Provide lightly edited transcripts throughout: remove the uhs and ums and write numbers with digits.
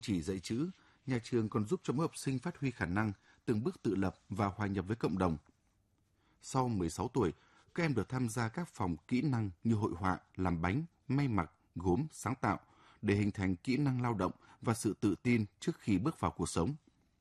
Chỉ dạy chữ, nhà trường còn giúp cho mỗi học sinh phát huy khả năng, từng bước tự lập và hòa nhập với cộng đồng. Sau 16 tuổi, các em được tham gia các phòng kỹ năng như hội họa, làm bánh, may mặc, gốm, sáng tạo để hình thành kỹ năng lao động và sự tự tin trước khi bước vào cuộc sống.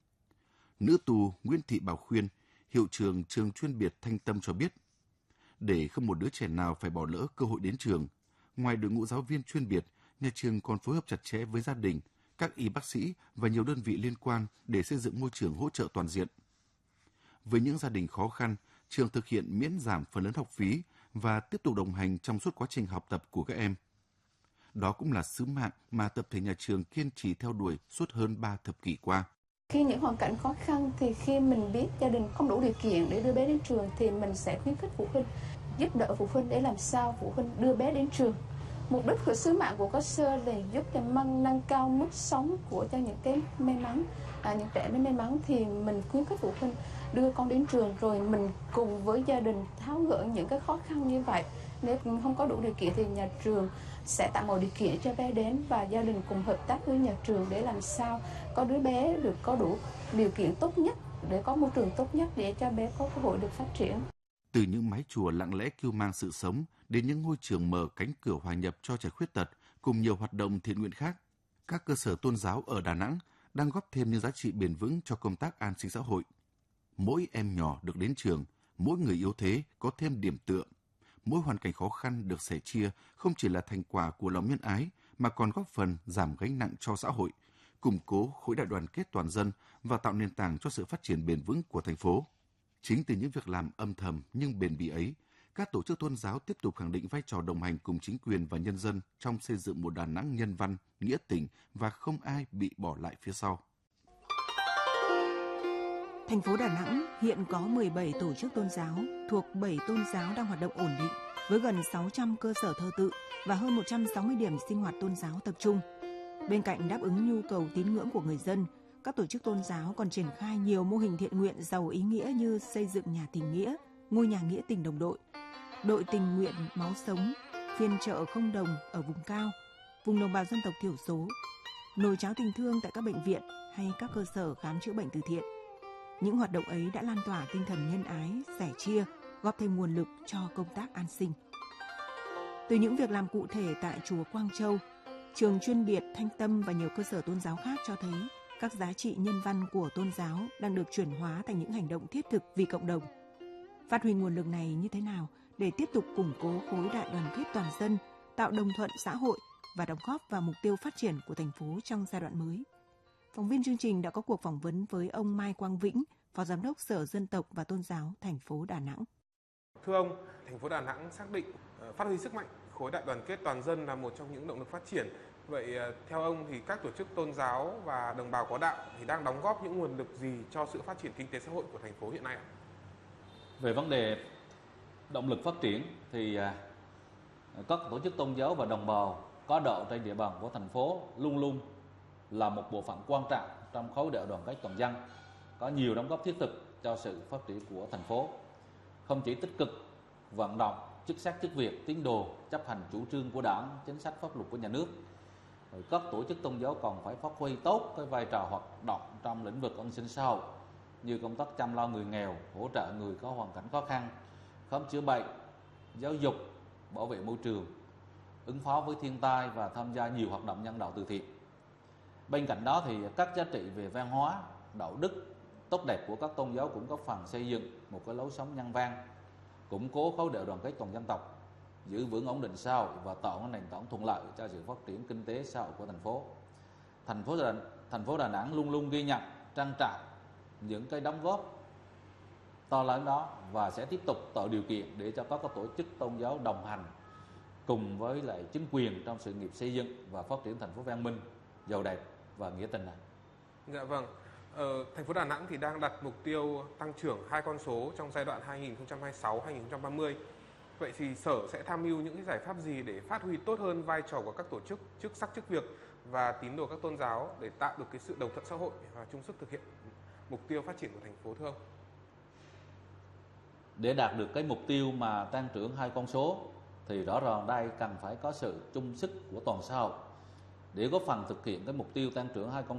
Nữ tù Nguyễn Thị Bảo Khuyên, hiệu trưởng trường chuyên biệt Thanh Tâm cho biết, để không một đứa trẻ nào phải bỏ lỡ cơ hội đến trường, ngoài đội ngũ giáo viên chuyên biệt, nhà trường còn phối hợp chặt chẽ với gia đình, các y bác sĩ và nhiều đơn vị liên quan để xây dựng môi trường hỗ trợ toàn diện. Với những gia đình khó khăn, trường thực hiện miễn giảm phần lớn học phí và tiếp tục đồng hành trong suốt quá trình học tập của các em. Đó cũng là sứ mạng mà tập thể nhà trường kiên trì theo đuổi suốt hơn 3 thập kỷ qua. Khi những hoàn cảnh khó khăn thì khi mình biết gia đình không đủ điều kiện để đưa bé đến trường thì mình sẽ khuyến khích phụ huynh, giúp đỡ phụ huynh để làm sao phụ huynh đưa bé đến trường. Mục đích của sứ mạng của Có Sơ là giúp cho nâng cao mức sống của cho những cái may mắn, những trẻ may mắn thì mình khuyến khích phụ huynh đưa con đến trường, rồi mình cùng với gia đình tháo gỡ những cái khó khăn như vậy. Nếu không có đủ điều kiện thì nhà trường sẽ tạo mọi điều kiện cho bé đến và gia đình cùng hợp tác với nhà trường để làm sao có đứa bé được có đủ điều kiện tốt nhất, để có môi trường tốt nhất để cho bé có cơ hội được phát triển. Từ những mái chùa lặng lẽ cưu mang sự sống đến những ngôi trường mở cánh cửa hòa nhập cho trẻ khuyết tật cùng nhiều hoạt động thiện nguyện khác, các cơ sở tôn giáo ở Đà Nẵng đang góp thêm những giá trị bền vững cho công tác an sinh xã hội. Mỗi em nhỏ được đến trường, mỗi người yếu thế có thêm điểm tựa. Mỗi hoàn cảnh khó khăn được sẻ chia không chỉ là thành quả của lòng nhân ái mà còn góp phần giảm gánh nặng cho xã hội, củng cố khối đại đoàn kết toàn dân và tạo nền tảng cho sự phát triển bền vững của thành phố. Chính từ những việc làm âm thầm nhưng bền bỉ ấy, các tổ chức tôn giáo tiếp tục khẳng định vai trò đồng hành cùng chính quyền và nhân dân trong xây dựng một Đà Nẵng nhân văn, nghĩa tình và không ai bị bỏ lại phía sau. Thành phố Đà Nẵng hiện có 17 tổ chức tôn giáo thuộc 7 tôn giáo đang hoạt động ổn định với gần 600 cơ sở thờ tự và hơn 160 điểm sinh hoạt tôn giáo tập trung. Bên cạnh đáp ứng nhu cầu tín ngưỡng của người dân, các tổ chức tôn giáo còn triển khai nhiều mô hình thiện nguyện giàu ý nghĩa như xây dựng nhà tình nghĩa, ngôi nhà nghĩa tình đồng đội, đội tình nguyện máu sống, phiên chợ không đồng ở vùng cao, vùng đồng bào dân tộc thiểu số, nồi cháo tình thương tại các bệnh viện hay các cơ sở khám chữa bệnh từ thiện. Những hoạt động ấy đã lan tỏa tinh thần nhân ái, sẻ chia, góp thêm nguồn lực cho công tác an sinh. Từ những việc làm cụ thể tại chùa Quang Châu, trường chuyên biệt Thanh Tâm và nhiều cơ sở tôn giáo khác cho thấy các giá trị nhân văn của tôn giáo đang được chuyển hóa thành những hành động thiết thực vì cộng đồng. Phát huy nguồn lực này như thế nào để tiếp tục củng cố khối đại đoàn kết toàn dân, tạo đồng thuận xã hội và đóng góp vào mục tiêu phát triển của thành phố trong giai đoạn mới? Phóng viên chương trình đã có cuộc phỏng vấn với ông Mai Quang Vĩnh, Phó Giám đốc Sở Dân tộc và Tôn giáo thành phố Đà Nẵng. Thưa ông, thành phố Đà Nẵng xác định phát huy sức mạnh khối đại đoàn kết toàn dân là một trong những động lực phát triển. Vậy theo ông thì các tổ chức tôn giáo và đồng bào có đạo thì đang đóng góp những nguồn lực gì cho sự phát triển kinh tế xã hội của thành phố hiện nay ạ? Về vấn đề động lực phát triển thì các tổ chức tôn giáo và đồng bào có đạo trên địa bàn của thành phố luôn luôn là một bộ phận quan trọng trong khối đại đoàn kết toàn dân, có nhiều đóng góp thiết thực cho sự phát triển của thành phố. Không chỉ tích cực vận động chức sắc chức việc, tín đồ chấp hành chủ trương của Đảng, chính sách pháp luật của nhà nước, các tổ chức tôn giáo còn phải phát huy tốt cái vai trò hoạt động trong lĩnh vực an sinh xã hội như công tác chăm lo người nghèo, hỗ trợ người có hoàn cảnh khó khăn, khám chữa bệnh, giáo dục, bảo vệ môi trường, ứng phó với thiên tai và tham gia nhiều hoạt động nhân đạo từ thiện. Bên cạnh đó thì các giá trị về văn hóa, đạo đức tốt đẹp của các tôn giáo cũng góp phần xây dựng một cái lối sống nhân văn, củng cố khối đại đoàn kết toàn dân tộc, giữ vững ổn định xã hội và tạo nền tảng thuận lợi cho sự phát triển kinh tế xã hội của thành phố. Thành phố Đà Nẵng luôn luôn ghi nhận, trân trọng những cái đóng góp to lớn đó và sẽ tiếp tục tạo điều kiện để cho các tổ chức tôn giáo đồng hành cùng với lại chính quyền trong sự nghiệp xây dựng và phát triển thành phố văn minh, giàu đẹp và nghĩa tình này. Dạ vâng. Thành phố Đà Nẵng thì đang đặt mục tiêu tăng trưởng 2 con số trong giai đoạn 2026-2030. Vậy thì Sở sẽ tham mưu những cái giải pháp gì để phát huy tốt hơn vai trò của các tổ chức, chức sắc chức việc và tín đồ các tôn giáo để tạo được cái sự đồng thuận xã hội và chung sức thực hiện mục tiêu phát triển của thành phố thưa ông? Để đạt được cái mục tiêu mà tăng trưởng 2 con số thì rõ ràng đây cần phải có sự chung sức của toàn xã hội. để góp phần thực hiện cái mục tiêu tăng trưởng 2 con